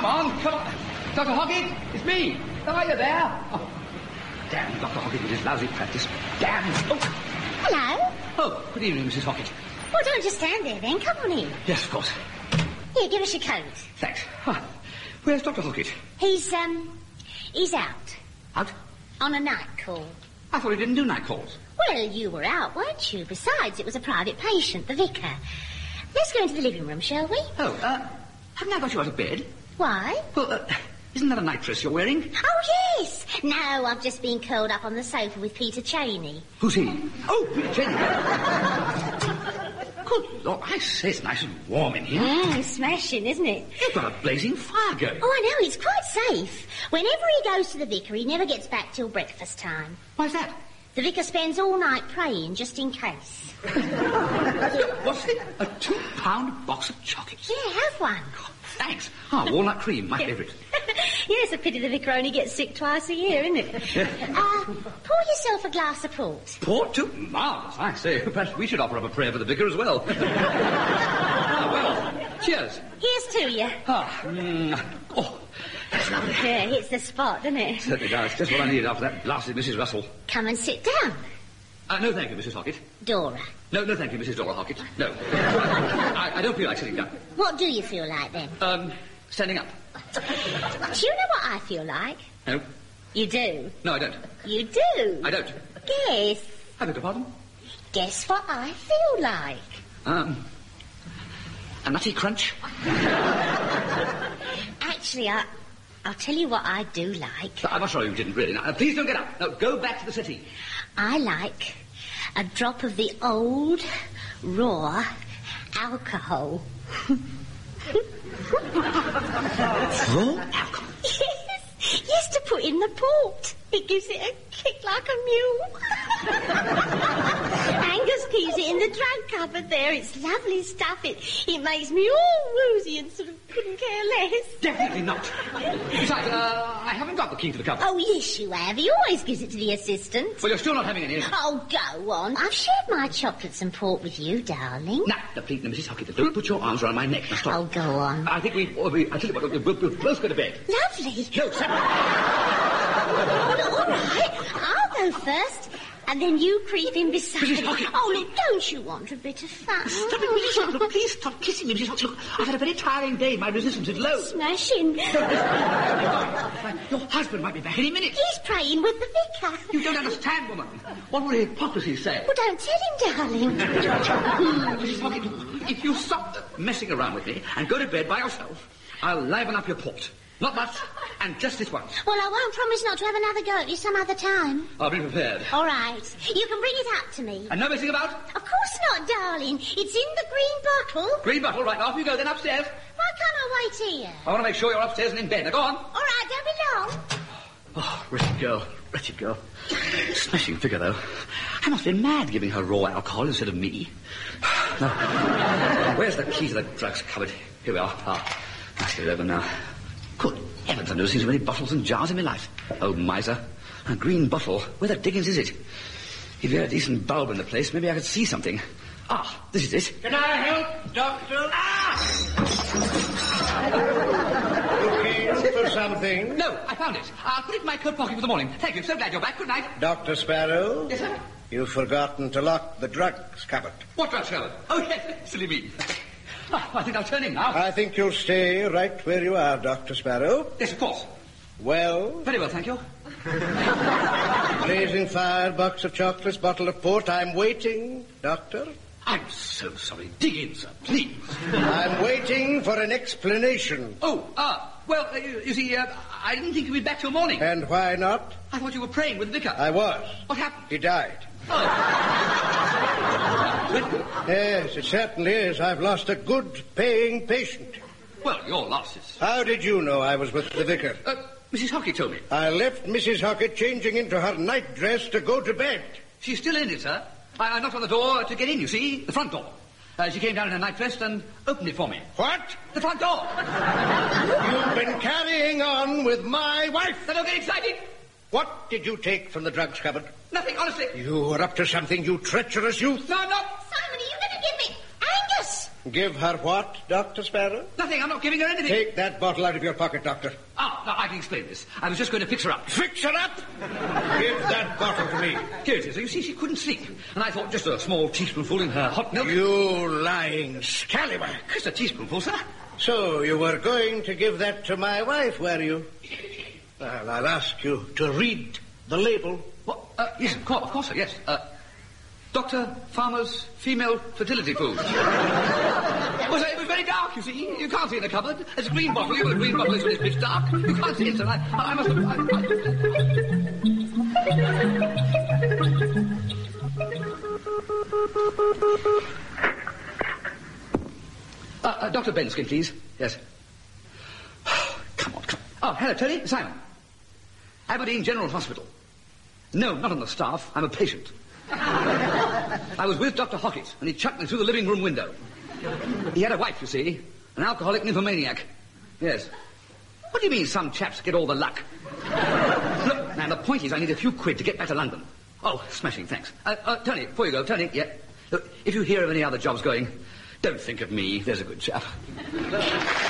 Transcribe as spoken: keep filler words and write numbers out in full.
on, come on. Doctor Hoggett, it's me. Are you there? Oh, damn, Doctor Hoggett with his lousy practice. Damn. Oh. Hello. Oh, good evening, Missus Hoggett. Well, don't just stand there, then. Come on in. Yes, of course. Here, give us your coat. Thanks. Ah, where's Doctor Hoggett? He's, um, he's out. Out? On a night call. I thought he didn't do night calls. Well, you were out, weren't you? Besides, it was a private patient, the vicar. Let's go into the living room, shall we? Oh, uh, haven't I got you out of bed? Why? Well, uh, isn't that a night dress you're wearing? Oh, yes. No, I've just been curled up on the sofa with Peter Cheney. Who's he? Oh, Peter Cheney. Good Lord, I say it's nice and warm in here. Mm, smashing, isn't it? You've got a blazing fire going. Oh, I know, it's quite safe. Whenever he goes to the vicar, he never gets back till breakfast time. Why's that? The vicar spends all night praying, just in case. What's it? A two-pound box of chocolates? Yeah, have one. God, thanks. Ah, walnut cream, my favourite. Yeah, it's a pity the vicar only gets sick twice a year, isn't it? uh, pour yourself a glass of port. Port too? Marvellous, I say. Perhaps we should offer up a prayer for the vicar as well. Ah, well, cheers. Here's to you. Ah, mm, oh, that's lovely. Yeah, hits the spot, doesn't it? Certainly does. Just what I needed after that blasted Missus Russell. Come and sit down. Uh, no, thank you, Missus Hoggett. Dora. No, no, thank you, Missus Dora Hoggett. No. I, I don't feel like sitting down. What do you feel like, then? Um, standing up. Do you know what I feel like? No. You do? No, I don't. You do? I don't. Guess. I beg your pardon? Guess what I feel like. Um, a nutty crunch? Actually, I, I'll tell you what I do like. I'm not sure you didn't really. Now, uh, please don't get up. No, go back to the city. I like a drop of the old, raw alcohol. Raw alcohol? Yes, yes, to put in the port. It gives it a kick like a mule. Angus keeps it in the drug cupboard there. It's lovely stuff. It it makes me all woozy and sort of couldn't care less. Definitely not. Besides, uh, I haven't got the key to the cupboard. Oh, yes, you have. He always gives it to the assistant. Well, you're still not having any. Oh, go on. I've shared my chocolates and port with you, darling. Now, no, please, no, Missus Hoggett, don't put your arms around my neck. Now, stop. Oh, go on. I think we... Oh, we I tell you what, we'll, we'll both go to bed. Lovely. No, separate. Well, all right. I'll go first, and then you creep in beside Missus me. Hoggett. Oh, look, don't you want a bit of fun? Stop it, Missus Hoggett. Look, please stop kissing me, Missus Hoggett. Look, I've had a very tiring day. My resistance is low. Smashing. Your husband might be back any minute. He's praying with the vicar. You don't understand, woman. What will hypocrisy say? Well, don't tell him, darling. Missus Hoggett, if you stop messing around with me and go to bed by yourself, I'll liven up your port. Not much, and just this once. Well, I won't promise not to have another go at you some other time. I'll be prepared. All right. You can bring it up to me. And no messing about? Of course not, darling. It's in the green bottle. Green bottle, right, off you go, then upstairs. Why can't I wait here? I want to make sure you're upstairs and in bed. Now, go on. All right, don't be long. Oh, wretched girl, wretched girl. Smashing figure, though. I must have been mad giving her raw alcohol instead of me. Now, where's the key to the drugs cupboard? Here we are. Ah, let's get it open now. Good heavens, I've never seen so many bottles and jars in my life. Oh, miser. A green bottle. Where the dickens is it? If you had a decent bulb in the place, maybe I could see something. Ah, this is it. Can I help, Doctor? Ah! Looking for something? No, I found it. I'll put it in my coat pocket for the morning. Thank you. So glad you're back. Good night. Doctor Sparrow? Yes, sir? You've forgotten to lock the drugs cupboard. What drugs cupboard? Oh, yes. Silly me. Oh, I think I'll turn in now. I think you'll stay right where you are, Doctor Sparrow. Yes, of course. Well? Very well, thank you. Blazing fire, box of chocolates, bottle of port. I'm waiting, Doctor. I'm so sorry. Dig in, sir, please. I'm waiting for an explanation. Oh, ah, uh, well, uh, you, you see, uh, I didn't think you'd be back till morning. And why not? I thought you were praying with the vicar. I was. What happened? He died. Oh. Yes, it certainly is. I've lost a good paying patient. Well, your loss is... How did you know I was with the vicar? Uh, Missus Hockett told me. I left Missus Hockett changing into her night dress to go to bed. She's still in it, sir. I, I knocked on the door to get in, you see, the front door. Uh, she came down in her night dress and opened it for me. What? The front door. You've been carrying on with my wife. Now, don't get excited. What did you take from the drugs cupboard? Nothing, honestly. You were up to something, you treacherous youth. No, I'm not. Simon, are you going to give me... Angus! Give her what, Doctor Sparrow? Nothing, I'm not giving her anything. Take that bottle out of your pocket, Doctor. Oh, no, I can explain this. I was just going to fix her up. Fix her up? Give that bottle to me. Here it is. You see, she couldn't sleep. And I thought just a small teaspoonful in her hot milk. You lying scallywag. Just a teaspoonful, sir. So you were going to give that to my wife, were you? Well, I'll ask you to read the label. What? Uh, yes, of course, of course, sir, yes. Uh, Doctor Farmer's Female Fertility Food. Well, sir, it was very dark, you see. You can't see in the cupboard. There's a green bottle. You know, a green bottle is when it's pitch dark. You can't see it, sir. I, I must have... I, I... Uh, uh, Doctor Benskin, please. Yes. Come on, come on. Oh, hello, Tony. Simon. Aberdeen General Hospital. No, not on the staff. I'm a patient. I was with Doctor Hockett, and he chucked me through the living room window. He had a wife, you see, an alcoholic nymphomaniac. Yes. What do you mean some chaps get all the luck? Look, now, the point is I need a few quid to get back to London. Oh, smashing, thanks. Uh, uh, Tony, before you go, Tony, yeah. Look, if you hear of any other jobs going, don't think of me. There's a good chap.